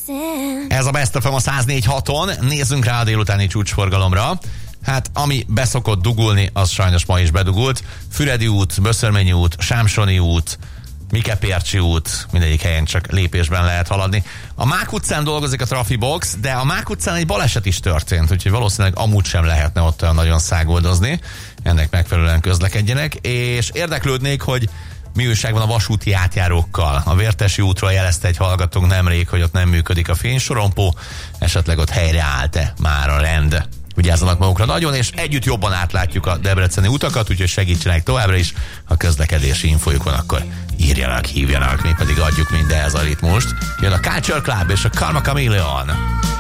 Ez a Best of a 104.6-on. Nézzünk rá a délutáni csúcsforgalomra. Hát, ami beszokott dugulni, az sajnos ma is bedugult. Füredi út, Böszörményi út, Sámsoni út, Mikepércsi út, mindegyik helyen csak lépésben lehet haladni. A Mák utcán dolgozik a Trafibox, de a Mák utcán egy baleset is történt, úgyhogy valószínűleg amúgy sem lehetne ott olyan nagyon szágoldozni. Ennek megfelelően közlekedjenek, és érdeklődnék, hogy mi újság van a vasúti átjárókkal. A Vértesi útról jelezte egy hallgatónk nemrég, hogy ott nem működik a fénysorompó, esetleg ott helyreállt-e már a rend. Vigyázzanak magukra nagyon, és együtt jobban átlátjuk a debreceni utakat, úgyhogy segítsenek továbbra is. Ha közlekedési infójuk van, akkor írjanak, hívjanak, mi pedig adjuk mindehhez a ritmust. Jön a Culture Club és a Karma Chameleon.